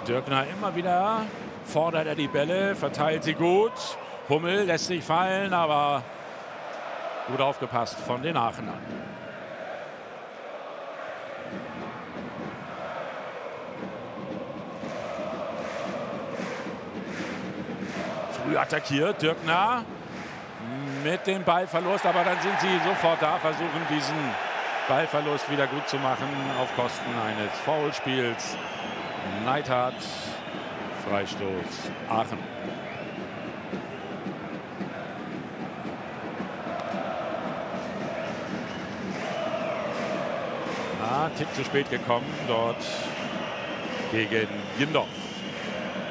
Dürkner immer wieder fordert er die Bälle, verteilt sie gut. Hummel lässt sich fallen, aber gut aufgepasst von den Aachenern. Früh attackiert Dürkner mit dem Ballverlust, aber dann sind sie sofort da, versuchen diesen Ballverlust wieder gut zu machen auf Kosten eines Foulspiels. Neidhardt, Freistoß Aachen. Tick zu spät gekommen dort gegen Jindorf.